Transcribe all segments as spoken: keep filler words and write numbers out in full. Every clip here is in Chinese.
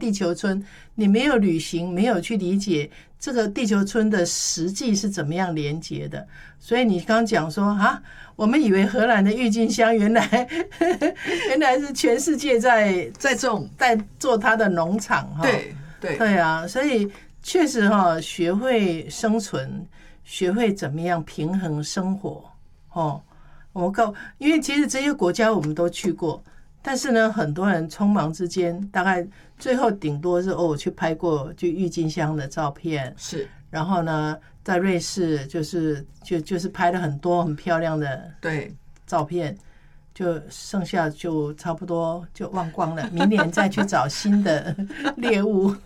地球村，你没有旅行，没有去理解这个地球村的实际是怎么样连接的。所以你刚刚讲说啊，我们以为荷兰的郁金香原来原来是全世界在在种在做它的农场哈。 对对对啊，所以确实哈，学会生存，学会怎么样平衡生活哦。我告，因为其实这些国家我们都去过，但是呢，很多人匆忙之间，大概最后顶多是哦，我去拍过就郁金香的照片， 是， 然后呢，在瑞士就是就就是拍了很多很漂亮的对照片，就剩下就差不多就忘光了，明年再去找新的猎物。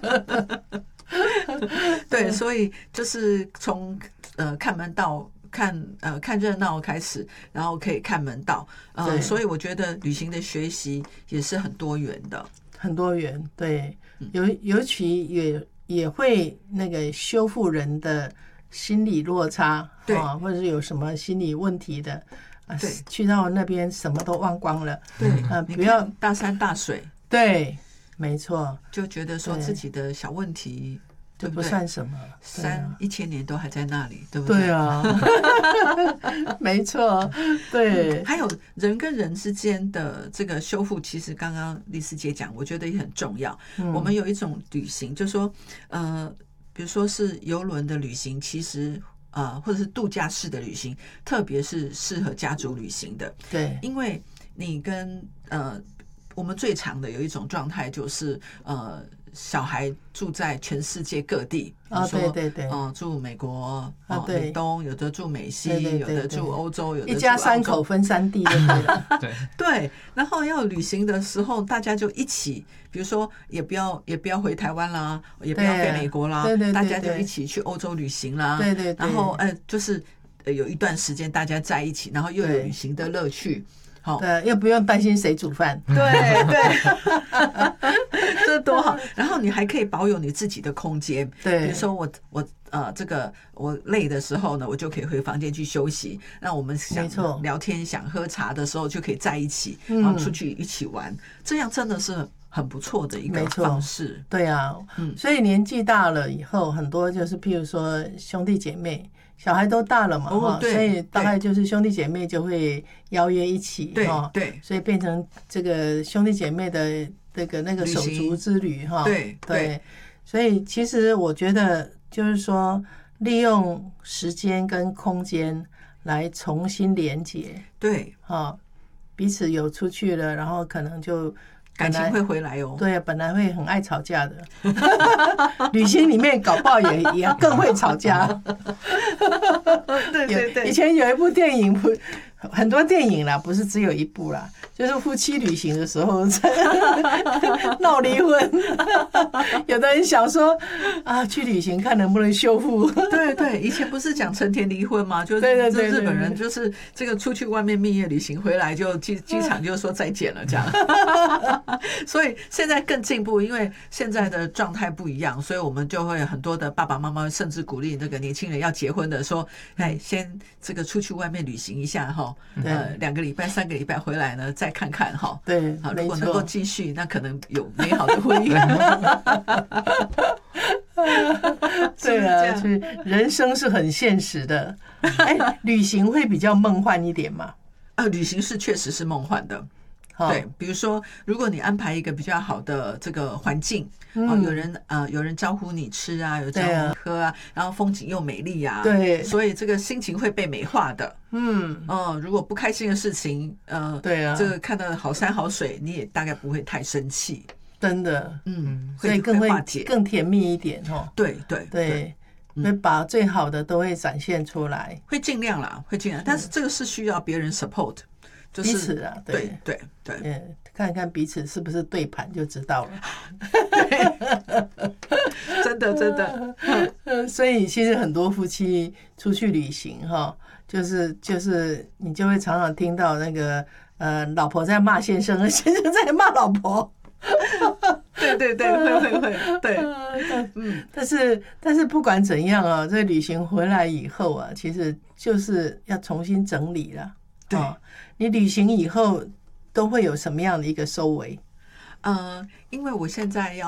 对，所以就是从呃看门道。看呃看热闹开始，然后可以看门道，呃，所以我觉得旅行的学习也是很多元的， 很多元，对，尤尤其也也会那个修复人的心理落差， 对、 啊，或者是有什么心理问题的，啊， 对， 去到那边什么都忘光了， 对， 啊，不要大山大水， 对，没错， 就觉得说自己的小问题。 这不算什么， 三一千年都还在那里，对不对？ 对啊，没错，对。 还有人跟人之间的这个修复，其实刚刚丽丝姐讲，我觉得也很重要。嗯、我们有一种旅行，就是说，呃，比如说是邮轮的旅行，其实呃，或者是度假式的旅行，特别是适合家族旅行的。 对， 因为你跟呃，我们最常的有一种状态就是呃。小孩住在全世界各地， 哦，对对对， 嗯，住美国、 啊， 对，美东，有的住美西， 对对对对， 有的住欧洲，有的住一家三口分三地，对了。 对对，然后要旅行的时候，大家就一起，比如说也不要也不要回台湾啦，也不要飞美国啦， 对对对对， 大家就一起去欧洲旅行啦， 对对对， 然后哎、呃，就是有一段时间大家在一起，然后又有旅行的乐趣。 好，对，又不用担心谁煮饭， 对对，这多好。然后你还可以保有你自己的空间， 对， 比如说我我呃这个我累的时候呢，我就可以回房间去休息。那我们想聊天、想喝茶的时候，就可以在一起，然后出去一起玩，嗯、这样真的是很不错的一个方式。 对啊，嗯，所以年纪大了以后，很多就是譬如说兄弟姐妹。小孩都大了嘛， 哦、对， 所以大概就是兄弟姐妹就会邀约一起， 对对， 所以变成这个兄弟姐妹的这个那个手足之旅哈， 对对， 所以其实我觉得就是说，利用时间跟空间来重新连结， 对， 哈，彼此有出去了，然后可能就。 感情会回来哦。 对，本来会很爱吵架的，旅行里面搞不好也也更会吵架。 对对对， 以前有一部电影，不很多电影啦，不是只有一部啦，就是夫妻旅行的时候闹离婚。有的人想说啊，去旅行看能不能修复。 对对，以前不是讲成田离婚吗？就是对对对， 日本人就是这个出去外面蜜月旅行回来就机机场就说再见了这样。所以现在更进步，因为现在的状态不一样，所以我们就会很多的爸爸妈妈甚至鼓励那个年轻人要结婚的说，哎，先这个出去外面旅行一下哈，呃，两个礼拜、三个礼拜回来呢再看看哈。 对， 好，如果能够继续，那可能有美好的婚姻。 对啊，是人生是很现实的。哎，旅行会比较梦幻一点嘛？ 啊，旅行是确实是梦幻的。对，比如说，如果你安排一个比较好的这个环境，嗯、哦，有人呃有人招呼你吃啊，有招呼你喝啊，然后风景又美丽啊， 对， 所以这个心情会被美化的。嗯嗯、呃，如果不开心的事情，呃， 对啊， 这个看到好山好水，你也大概不会太生气。 真的， 嗯， 所以更会更甜蜜一点哦。 对对对，会把最好的都会展现出来， 会尽量啦，会尽量，但是这个是需要别人 support。就是彼此啊， 对对对， 嗯，看看彼此是不是对盘就知道了。 真的真的， 所以其实很多夫妻出去旅行哈，就是就是你就会常常听到那个呃，老婆在骂先生，先生在骂老婆。 对对对，会会会，对， 嗯，但是但是不管怎样啊，这旅行回来以后啊，其实就是要重新整理了。 对、 哦，你旅行以后都会有什么样的一个收尾？ 呃，因为我现在要